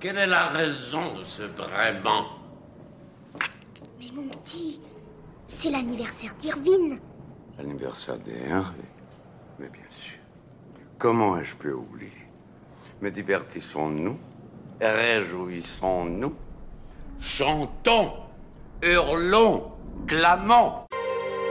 Quelle est la raison de ce braiement? Mais mon petit, c'est l'anniversaire d'Irvine. L'anniversaire d'Hervé? Mais bien sûr. Comment ai-je pu oublier? Mais divertissons-nous, réjouissons-nous. Chantons, hurlons, clamons.